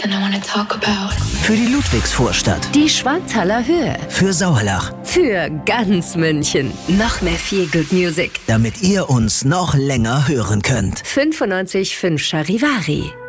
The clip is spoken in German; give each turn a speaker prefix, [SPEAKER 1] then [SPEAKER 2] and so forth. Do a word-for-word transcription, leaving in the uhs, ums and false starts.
[SPEAKER 1] And I want to talk about.
[SPEAKER 2] Für die Ludwigsvorstadt.
[SPEAKER 3] Die Schwanthaler Höhe.
[SPEAKER 2] Für Sauerlach.
[SPEAKER 3] Für ganz München. Noch mehr viel Good Music.
[SPEAKER 2] Damit ihr uns noch länger hören könnt.
[SPEAKER 3] fünfundneunzig Komma fünf Charivari.